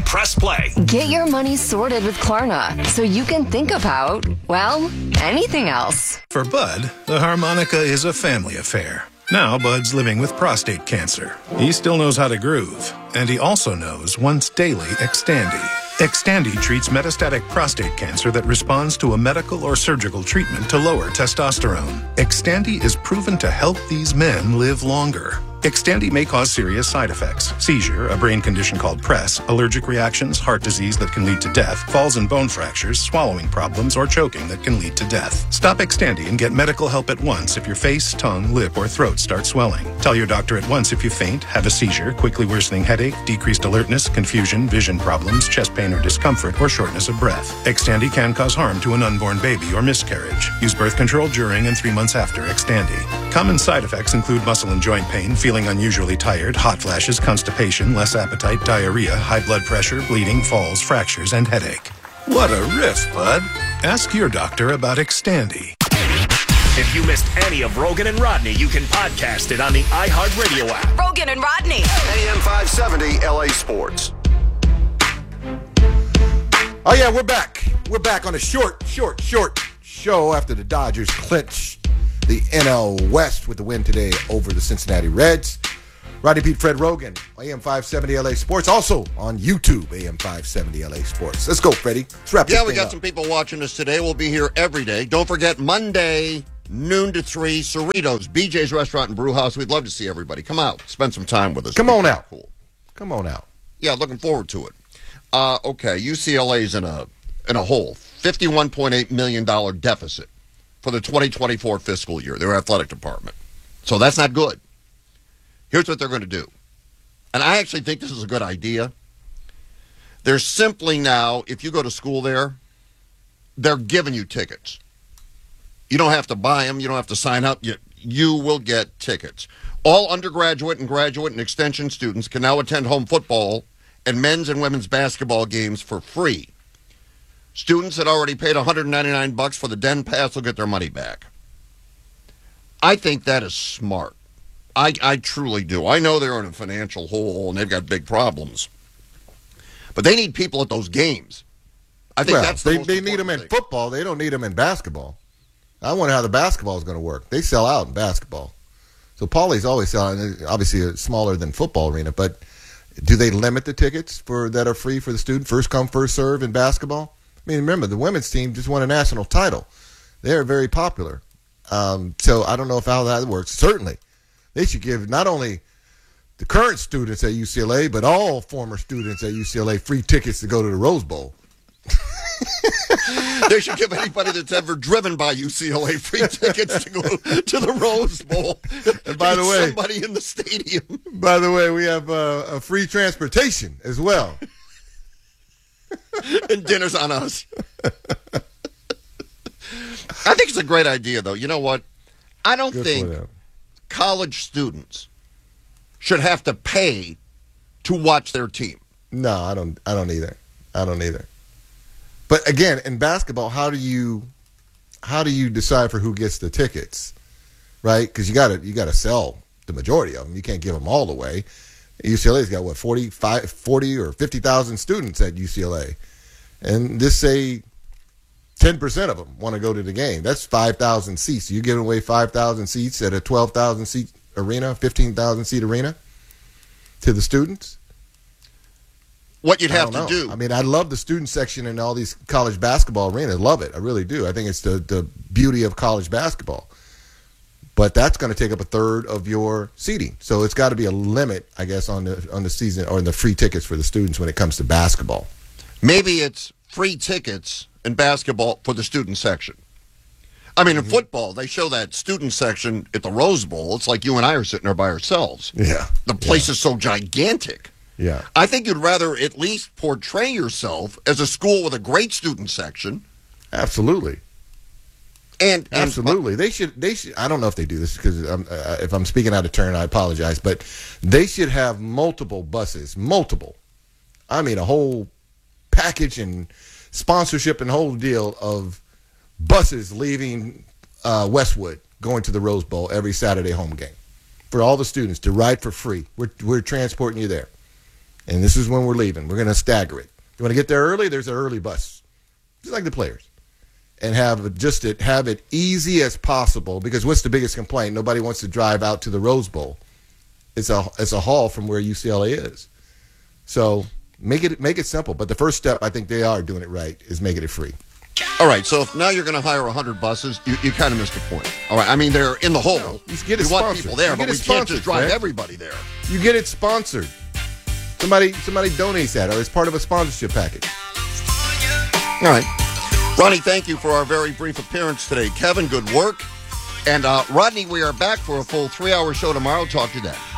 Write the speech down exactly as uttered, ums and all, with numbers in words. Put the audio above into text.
press play. Get your money sorted with Klarna so you can think about, well, anything else. For Bud, the harmonica is a family affair. Now Bud's living with prostate cancer. He still knows how to groove, and he also knows once daily Xtandi. Xtandi treats metastatic prostate cancer that responds to a medical or surgical treatment to lower testosterone. Xtandi is proven to help these men live longer. Xtandi may cause serious side effects: seizure, a brain condition called P R E S, allergic reactions, heart disease that can lead to death, falls and bone fractures, swallowing problems, or choking that can lead to death. Stop Xtandi and get medical help at once if your face, tongue, lip, or throat start swelling. Tell your doctor at once if you faint, have a seizure, quickly worsening headache, decreased alertness, confusion, vision problems, chest pain or discomfort, or shortness of breath. Xtandi can cause harm to an unborn baby or miscarriage. Use birth control during and three months after Xtandi. Common side effects include muscle and joint pain, feeling unusually tired, hot flashes, constipation, less appetite, diarrhea, high blood pressure, bleeding, falls, fractures, and headache. What a riff, Bud. Ask your doctor about Xtandi. If you missed any of Rogan and Rodney, you can podcast it on the iHeartRadio app. Rogan and Rodney. A M five seventy L A Sports. Oh, yeah, we're back. We're back on a short, short, short show after the Dodgers clinch the N L West with the win today over the Cincinnati Reds. Rodney Pete, Fred Rogan, A M five seventy L A Sports. Also on YouTube, A M five seventy L A Sports. Let's go, Freddie. Let's wrap this Yeah, thing we got up. some people watching us today. We'll be here every day. Don't forget, Monday, noon to three, Cerritos, B J's Restaurant and Brew House. We'd love to see everybody. Come out. Spend some time with us. Come on out. Cool. Come on out. Yeah, looking forward to it. Uh, okay, U C L A's in a in a hole. fifty-one point eight million dollars deficit for the twenty twenty-four fiscal year, their athletic department. So that's not good. Here's what they're going to do. And I actually think this is a good idea. They're simply now, if you go to school there, they're giving you tickets. You don't have to buy them. You don't have to sign up. You, you will get tickets. All undergraduate and graduate and extension students can now attend home football and men's and women's basketball games for free. Students that already paid one hundred ninety-nine bucks for the Den Pass will get their money back. I think that is smart. I, I truly do. I know they're in a financial hole and they've got big problems. But they need people at those games. I think well, that's the they, most they need them in thing. football. They don't need them in basketball. I wonder how the basketball is going to work. They sell out in basketball. So Paulie's always selling, obviously a smaller than football arena, but do they limit the tickets for that are free for the student? First come, first serve in basketball? I mean, remember, the women's team just won a national title. They're very popular. Um, so I don't know if how that works. Certainly, they should give not only the current students at U C L A, but all former students at U C L A free tickets to go to the Rose Bowl. They should give anybody that's ever driven by U C L A free tickets to go to the Rose Bowl. And by the way, somebody in the stadium. By the way, we have uh, a free transportation as well. And dinner's on us. I think it's a great idea, though. You know what? I don't Good think college students should have to pay to watch their team. No, I don't. I don't either. I don't either. But again, in basketball, how do you how do you decide for who gets the tickets, right? Because you got to you got to sell the majority of them. You can't give them all away. U C L A's got what forty-five, forty or fifty thousand students at U C L A, and just say ten percent of them want to go to the game. That's five thousand seats. You're giving away five thousand seats at a twelve thousand seat arena, fifteen thousand seat arena to the students. What you'd I have don't to know. do. I mean, I love the student section in all these college basketball arenas. Love it. I really do. I think it's the, the beauty of college basketball. But that's going to take up a third of your seating. So it's got to be a limit, I guess, on the on the season or the free tickets for the students when it comes to basketball. Maybe it's free tickets in basketball for the student section. I mean, Mm-hmm. in football, they show that student section at the Rose Bowl. It's like you and I are sitting there by ourselves. Yeah. The place yeah. is so gigantic. Yeah. I think you'd rather at least portray yourself as a school with a great student section. Absolutely. And, and Absolutely. They should, they should, I don't know if they do this because um, uh, if I'm speaking out of turn, I apologize, but they should have multiple buses, multiple. I mean, a whole package and sponsorship and whole deal of buses leaving uh, Westwood going to the Rose Bowl every Saturday home game for all the students to ride for free. We're, we're transporting you there. and this is when we're leaving. We're going to stagger it. You want to get there early? There's an early bus, just like the players, and have just it have it easy as possible. Because what's the biggest complaint? Nobody wants to drive out to the Rose Bowl. It's a it's a haul from where U C L A is. So make it make it simple. But the first step, I think they are doing it right, is making it free. All right, so if now you're going to hire one hundred buses, you, you kind of missed the point. All right, I mean, they're in the hole. No, you get it we want sponsored. people there, You but get we it can't just sponsored, drive Fred. everybody there. You get it sponsored. Somebody somebody donates that, or it's part of a sponsorship package. All right. Ronnie, thank you for our very brief appearance today. Kevin, good work. And uh, Rodney, we are back for a full three-hour show tomorrow. Talk to you then.